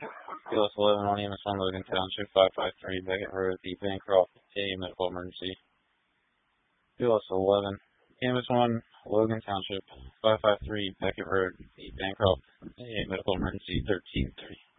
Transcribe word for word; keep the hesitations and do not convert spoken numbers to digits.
P L S eleven on E M S one Logan Township, five five three Beckett Road, the Bancroft A medical emergency. P L S eleven, E M S one Logan Township, five five three Beckett Road, the Bancroft A medical emergency, thirteen three.